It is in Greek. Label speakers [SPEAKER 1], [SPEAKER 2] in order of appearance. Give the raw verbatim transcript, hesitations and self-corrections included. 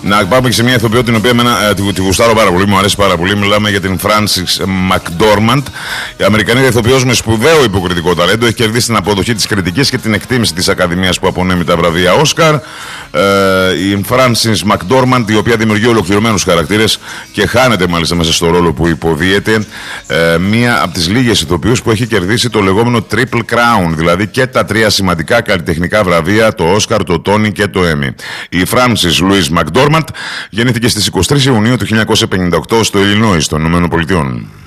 [SPEAKER 1] Να πάμε και σε μια ηθοποιό την οποία εμένα, ε, τη, τη γουστάρω πάρα πολύ, μου αρέσει πάρα πολύ. Μιλάμε για την Frances McDormand. Η Αμερικανίδα ηθοποιός με σπουδαίο υποκριτικό ταλέντο. Έχει κερδίσει την αποδοχή της κριτικής και την εκτίμηση της Ακαδημίας που απονέμει τα βραβεία Όσκαρ. Ε, η Frances McDormand, η οποία δημιουργεί ολοκληρωμένους χαρακτήρες και χάνεται μάλιστα μέσα στο ρόλο που υποδίεται. Ε, μία από τις λίγες ηθοποιούς που έχει κερδίσει το λεγόμενο Triple Crown, δηλαδή και τα τρία σημαντικά καλλιτεχνικά βραβεία, το Όσκαρ, το Τόνι και το Έμι. Η Frances Louise McDormand γεννήθηκε στις εικοστή τρίτη Ιουνίου του χίλια εννιακόσια πενήντα οκτώ στο Illinois των ΗΠΑ.